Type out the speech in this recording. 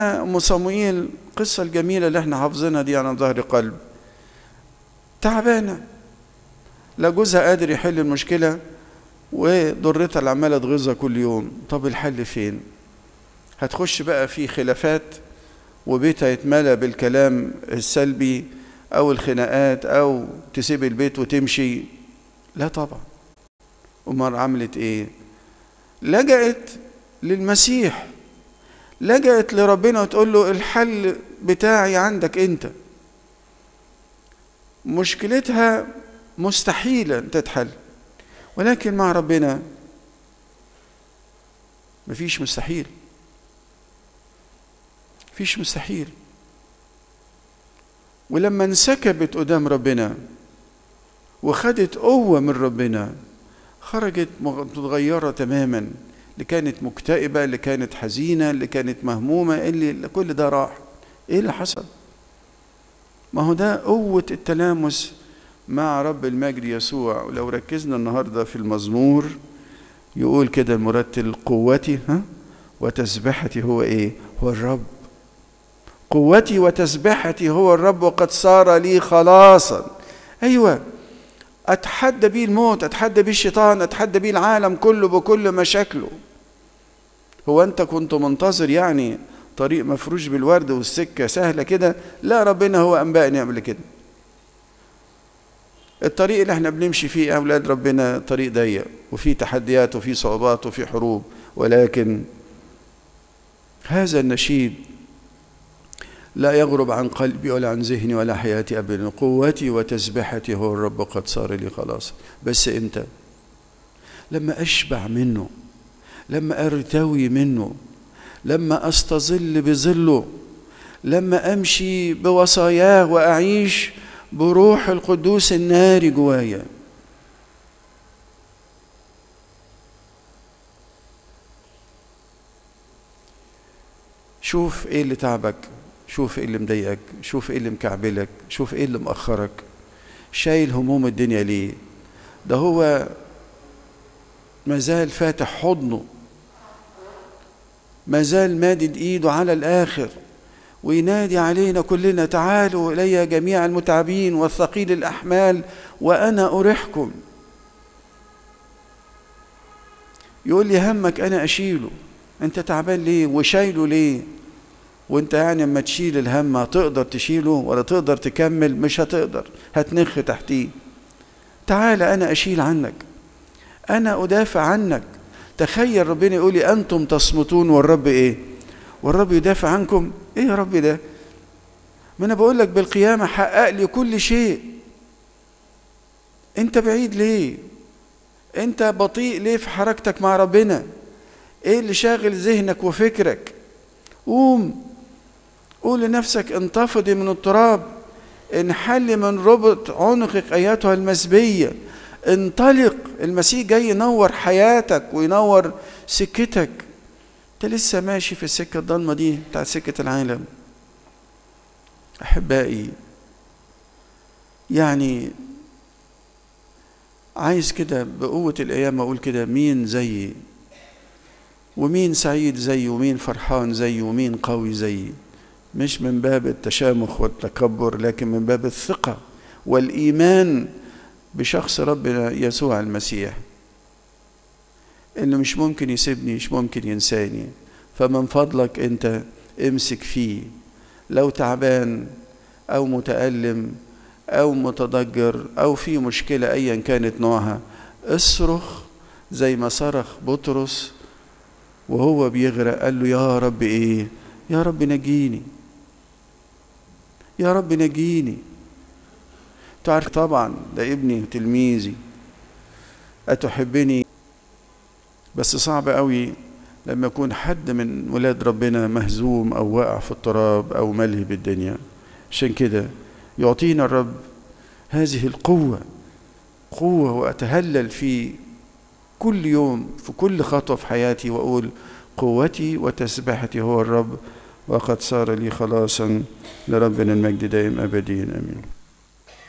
أم صموئيل القصة الجميلة اللي احنا حافظينها دي على ظهر قلب، تعبانة، لا جوزها قادر يحل المشكلة وضرتها اللي عمالة تغيظها كل يوم. طب الحل فين؟ هتخش بقى في خلافات وبيتها يتملى بالكلام السلبي أو الخناقات أو تسيب البيت وتمشي؟ لا طبعا. أمال عملت إيه؟ لجأت للمسيح، لجأت لربنا وتقول له الحل بتاعي عندك أنت. مشكلتها مستحيلة تتحل، ولكن مع ربنا مفيش مستحيل، مفيش مستحيل. ولما انسكبت قدام ربنا وخدت قوة من ربنا خرجت متغيرة تماما. اللي كانت مكتئبة، اللي كانت حزينة، اللي كانت مهمومة، اللي كل ده راح. ايه اللي حصل؟ ما هو ده قوة التلامس مع رب المجد يسوع. ولو ركزنا النهاردة في المزمور يقول كده المرتل: قوتي وتسبحتي هو ايه؟ هو الرب. قوتي وتسبحتي هو الرب وقد صار لي خلاصا. ايوه، اتحدى بيه الموت، اتحدى بيه الشيطان، اتحدى بيه العالم كله بكل مشاكله. هو انت كنت منتظر يعني طريق مفروش بالورد والسكة سهلة كده؟ لا، ربنا هو أنبأني قبل كده. الطريق اللي احنا بنمشي فيه يا أولاد ربنا طريق ضيق وفيه تحديات وفيه صعوبات وفيه حروب، ولكن هذا النشيد لا يغرب عن قلبي ولا عن ذهني ولا حياتي أبدا. قوتي وتسبحتي هو الرب قد صار لي خلاص. بس إمتى؟ لما أشبع منه، لما أرتوي منه، لما أستظل بظله، لما أمشي بوصاياه وأعيش بروح القدوس الناري جوايا. شوف إيه اللي تعبك، شوف إيه اللي مضايقك، شوف إيه اللي مكعبلك، شوف إيه اللي مأخرك. شايل هموم الدنيا ليه؟ ده هو مازال فاتح حضنه، مازال مادد إيده على الآخر وينادي علينا كلنا: تعالوا إلي جميع المتعبين والثقيل الأحمال وأنا أريحكم. يقول لي: همك أنا أشيله. أنت تعبان ليه وشايله ليه؟ وأنت يعني أما تشيل الهم هتقدر تشيله ولا تقدر تكمل؟ مش هتقدر، هتنخ تحتيه. تعال أنا أشيل عنك، أنا أدافع عنك. تخيل ربنا يقول لي: أنتم تصمتون والرب إيه؟ والرب يدافع عنكم. إيه يا رب ده؟ ما أنا بقول لك بالقيامة حقق لي كل شيء. أنت بعيد ليه؟ أنت بطيء ليه في حركتك مع ربنا؟ إيه اللي شاغل ذهنك وفكرك؟ قوم، قول لنفسك: انتفضي من التراب، انحلي من ربط عنقك أيتها المسبية، انطلق. المسيح جاي ينور حياتك وينور سكتك. انت لسه ماشي في السكة الضلمة دي بتاعت سكة العالم. أحبائي، يعني عايز كده بقوة الأيام أقول كده: مين زيي؟ ومين سعيد زيي؟ ومين فرحان زيي؟ ومين قوي زيي؟ مش من باب التشامخ والتكبر، لكن من باب الثقة والإيمان بشخص ربنا يسوع المسيح، إنه مش ممكن يسيبني، مش ممكن ينساني. فمن فضلك أنت امسك فيه. لو تعبان أو متألم أو متضجر أو في مشكلة أيا كانت نوعها، اصرخ زي ما صرخ بطرس وهو بيغرق، قال له: يا رب إيه؟ يا رب نجيني، يا رب نجيني. تعرف طبعا ده ابني تلميذي، أتحبني؟ بس صعب قوي لما يكون حد من ولاد ربنا مهزوم أو واقع في التراب أو ملهي بالدنيا. عشان كده يعطينا الرب هذه القوة، قوة، وأتهلل في كل يوم في كل خطوة في حياتي وأقول: قوتي وتسبحتي هو الرب وقد صار لي خلاصا. لربنا المجد دائم أبدين، آمين.